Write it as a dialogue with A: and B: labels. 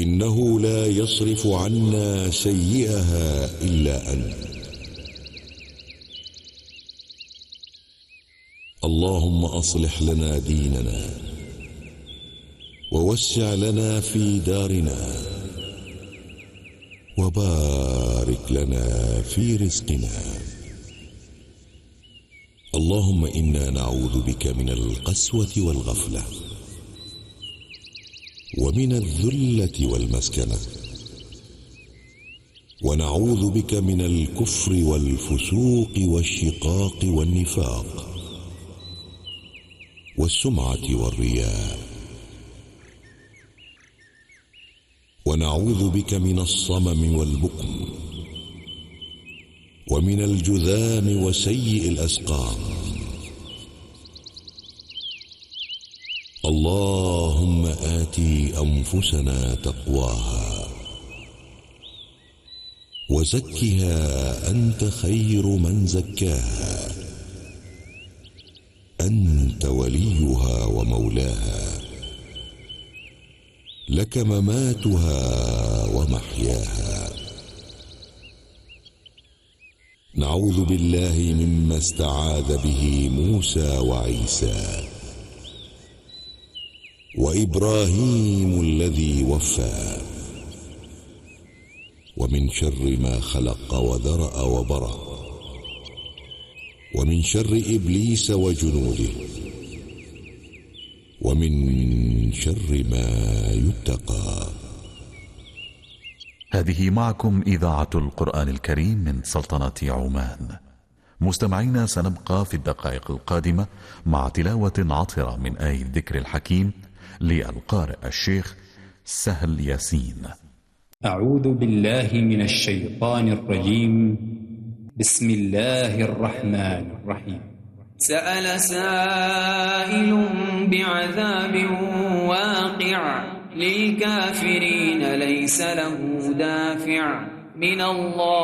A: إنه لا يصرف عنا سيئها إلا أنت. اللهم أصلح لنا ديننا ووسع لنا في دارنا وبارك لنا في رزقنا. اللهم إنا نعوذ بك من القسوة والغفلة ومن الذلة والمسكنة، ونعوذ بك من الكفر والفسوق والشقاق والنفاق والسمعة والرياء، ونعوذ بك من الصمم والبكم ومن الجذام وسيء الأسقام. اللهم آت أنفسنا تقواها وزكها أنت خير من زكاها، أنت وليها ومولاها، لك مماتها ومحياها. نعوذ بالله مما استعاذ به موسى وعيسى وإبراهيم الذي وفى، ومن شر ما خلق وذرأ وبرأ، ومن شر إبليس وجنوده، ومن شر ما يتقى.
B: هذه معكم إذاعة القرآن الكريم من سلطنة عمان. مستمعينا، سنبقى في الدقائق القادمة مع تلاوة عطرة من آية الذكر الحكيم للقارئ الشيخ سهل ياسين.
C: أعوذ بالله من الشيطان الرجيم. بسم الله الرحمن الرحيم. سأل سائل بعذاب واقع للكافرين ليس له دافع من الله